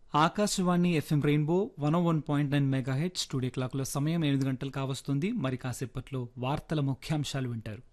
Akashvani FM rainbow 101.9 మెగాహెట్ studio క్లాక్లో సమయం 8 గంటలు కావస్తుంది. మరి కాసేపట్లో వార్తల ముఖ్యాంశాలు వింటారు.